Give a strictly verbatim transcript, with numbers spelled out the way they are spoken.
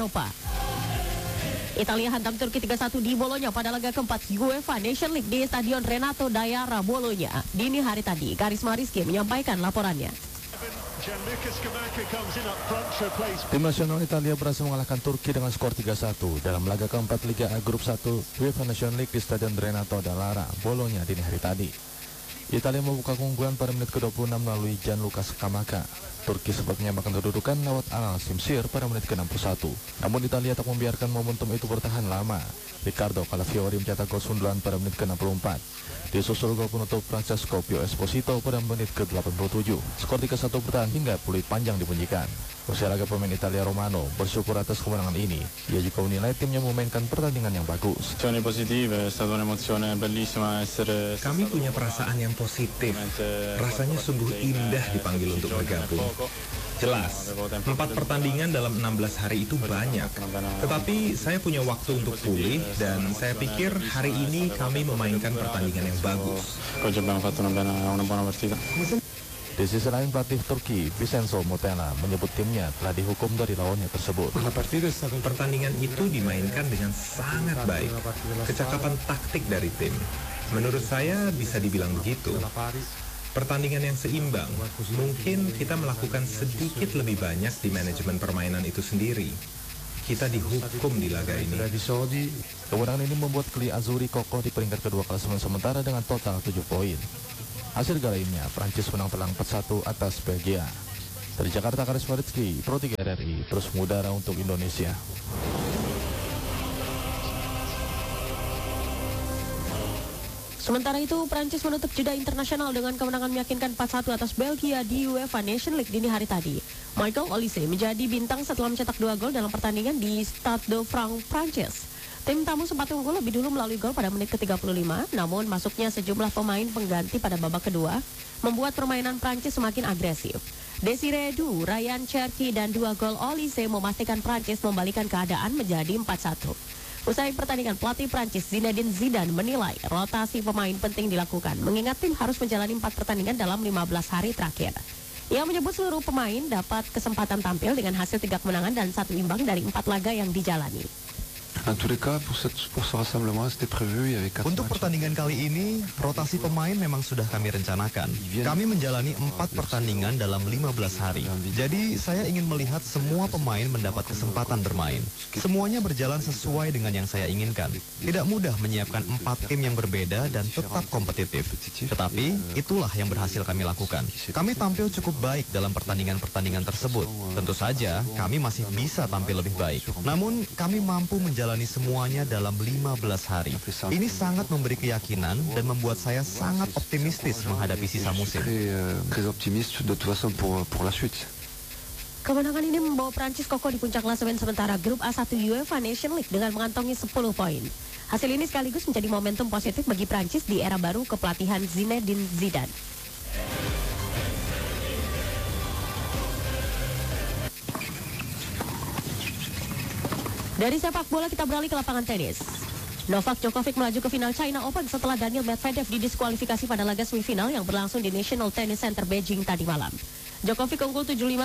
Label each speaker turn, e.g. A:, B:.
A: Eropa. Italia hantam Turki tiga satu di Bologna pada laga keempat UEFA Nation League di Stadion Renato Dayara, Bologna. Dini hari tadi, Karisma Rizky menyampaikan laporannya.
B: Tim nasional Italia berhasil mengalahkan Turki dengan skor tiga satu dalam laga keempat Liga A Grup satu UEFA Nation League di Stadion Renato Dayara, Bologna dini hari tadi. Italia membuka keunggulan pada menit ke dua puluh enam melalui Gianluca Scamacca. Turki sempat menyamakan kedudukan lewat Al Simsir pada menit ke enam puluh satu. Namun Italia tak membiarkan momentum itu bertahan lama. Riccardo Calafiori mencetak gol sundulan pada menit ke enam puluh empat. Disusul gol penutup Francesco Pio Esposito pada menit ke delapan puluh tujuh. Skor tiga satu bertahan hingga peluit panjang dibunyikan. Usia laga pemain Italia Romano bersyukur atas kemenangan ini. Ia juga menilai timnya memainkan pertandingan yang bagus.
C: Kami punya perasaan yang positif. Rasanya sungguh indah dipanggil untuk bergabung. Jelas, empat pertandingan dalam enam belas hari itu banyak. Tetapi saya punya waktu untuk pulih dan saya pikir hari ini kami memainkan pertandingan yang bagus.
B: Di sisi lain, pelatih Turki Vincenzo Montella menyebut timnya telah dihukum dari lawannya tersebut.
C: Pertandingan itu dimainkan dengan sangat baik. Kecakapan taktik dari tim, menurut saya bisa dibilang begitu. Pertandingan yang seimbang, mungkin kita melakukan sedikit lebih banyak di manajemen permainan itu sendiri. Kita dihukum di laga ini.
B: Kemenangan ini membuat Kli Azzurri kokoh di peringkat kedua klasemen sementara dengan total tujuh poin. Hasil lainnya, Prancis menang telak empat satu atas Belgia. Dari Jakarta, Karisma Rizky, Pro tiga R R I, terus mengudara untuk Indonesia.
A: Sementara itu, Prancis menutup jeda internasional dengan kemenangan meyakinkan empat satu atas Belgia di UEFA Nation League dini hari tadi. Michael Olise menjadi bintang setelah mencetak dua gol dalam pertandingan di Stade de France, Prancis. Tim tamu sempat unggul lebih dulu melalui gol pada menit ke tiga puluh lima, namun masuknya sejumlah pemain pengganti pada babak kedua membuat permainan Prancis semakin agresif. Desire Du, Ryan Cherki, dan dua gol Olise memastikan Prancis membalikan keadaan menjadi empat satu. Usai pertandingan, pelatih Prancis Zinedine Zidane menilai rotasi pemain penting dilakukan, mengingat tim harus menjalani empat pertandingan dalam lima belas hari terakhir. Ia menyebut seluruh pemain dapat kesempatan tampil dengan hasil tiga kemenangan dan satu imbang dari empat laga yang dijalani.
D: Untuk pertandingan kali ini, rotasi pemain memang sudah kami rencanakan. Kami menjalani empat pertandingan dalam lima belas hari. Jadi, saya ingin melihat semua pemain mendapat kesempatan bermain. Semuanya berjalan sesuai dengan yang saya inginkan. Tidak mudah menyiapkan empat tim yang berbeda dan tetap kompetitif. Tetapi, itulah yang berhasil kami lakukan. Kami tampil cukup baik dalam pertandingan-pertandingan tersebut. Tentu saja, kami masih bisa tampil lebih baik. Namun, kami mampu menjalani semuanya dalam lima belas hari. Ini sangat memberi keyakinan dan membuat saya sangat optimistis menghadapi sisa musim.
A: Kemenangan ini membawa Prancis kokoh di puncak klasemen sementara grup A satu UEFA Nation League dengan mengantongi sepuluh poin. Hasil ini sekaligus menjadi momentum positif bagi Prancis di era baru kepelatihan Zinedine Zidane. Dari sepak bola kita beralih ke lapangan tenis. Novak Djokovic melaju ke final China Open setelah Daniil Medvedev didiskualifikasi pada laga semifinal yang berlangsung di National Tennis Center Beijing tadi malam. Djokovic unggul tujuh lima